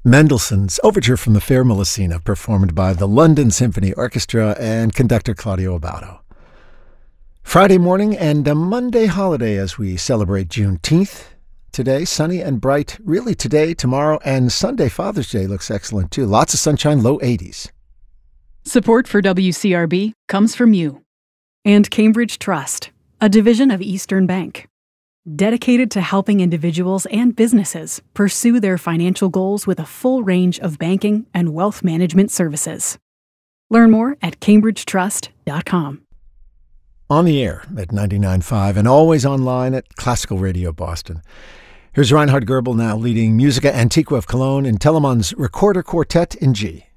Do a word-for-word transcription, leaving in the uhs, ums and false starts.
Mendelssohn's Overture from the Fair Melusina, performed by the London Symphony Orchestra and conductor Claudio Abbado. Friday morning and a Monday holiday as we celebrate Juneteenth. Today, sunny and bright. Really today, tomorrow, and Sunday, Father's Day, looks excellent too. Lots of sunshine, low eighties. Support for W C R B comes from you and Cambridge Trust, a division of Eastern Bank, dedicated to helping individuals and businesses pursue their financial goals with a full range of banking and wealth management services. Learn more at cambridge trust dot com. On the air at ninety-nine point five and always online at Classical Radio Boston. Here's Reinhard Goebel now leading Musica Antiqua of Cologne in Telemann's Recorder Quartet in G.